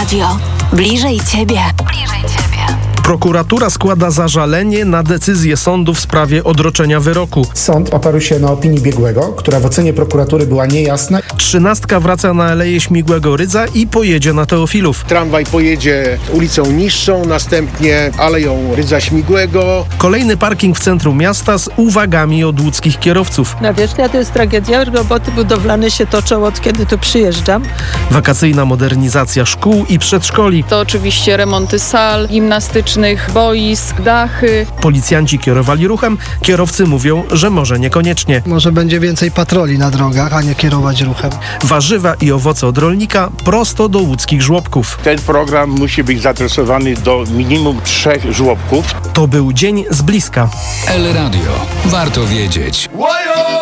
Radio. Bliżej Ciebie. Prokuratura składa zażalenie na decyzję sądu w sprawie odroczenia wyroku. Sąd oparł się na opinii biegłego, która w ocenie prokuratury była niejasna. 13 wraca na Aleję Śmigłego Rydza i pojedzie na Teofilów. Tramwaj pojedzie ulicą Niższą, następnie Aleją Rydza Śmigłego. Kolejny parking w centrum miasta z uwagami od łódzkich kierowców. Nawierzchnia to jest tragedia, roboty budowlane się toczą od kiedy tu przyjeżdżam. Wakacyjna modernizacja szkół i przedszkoli. To oczywiście remonty sal gimnastycznych, boisk, dachy. Policjanci kierowali ruchem, kierowcy mówią, że może niekoniecznie. Może będzie więcej patroli na drogach, a nie kierować ruchem. Warzywa i owoce od rolnika prosto do łódzkich żłobków. Ten program musi być zaadresowany do minimum 3 żłobków. To był dzień z bliska. El Radio. Warto wiedzieć.